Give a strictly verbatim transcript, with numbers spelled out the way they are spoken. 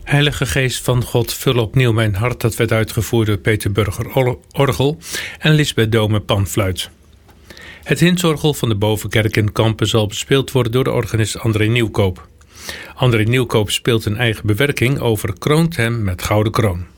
Heilige Geest van God, vul opnieuw mijn hart. Dat werd uitgevoerd door Peter Burger orgel en Lisbeth Dome panfluit. Het Hinsorgel van de Bovenkerk in Kampen zal bespeeld worden door de organist André Nieuwkoop. André Nieuwkoop speelt een eigen bewerking over Kroont hem met gouden kroon.